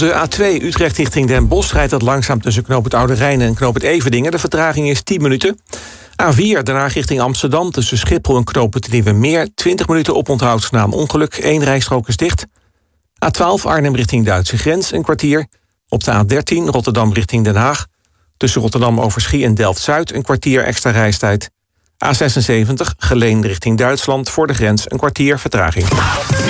De A2 Utrecht richting Den Bosch rijdt het langzaam tussen knoop het Oude Rijn en knoop het Everdingen. De vertraging is 10 minuten. A4 daarna richting Amsterdam tussen Schiphol en knoop het Nieuwe Meer. 20 minuten oponthoud na een ongeluk. 1 rijstrook is dicht. A12 Arnhem richting Duitse grens, een kwartier. Op de A13 Rotterdam richting Den Haag. Tussen Rotterdam Overschie en Delft-Zuid een kwartier extra reistijd. A76 Geleen richting Duitsland voor de grens een kwartier vertraging.